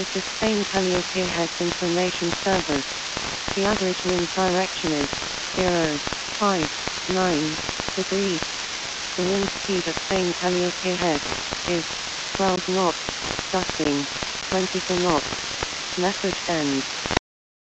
This is Spain Calliope Heads Information Servers. The average wind direction is 0.59 degrees. The wind speed at Spain Calliope Head is 12 knots, gusting 24 knots. Message ends.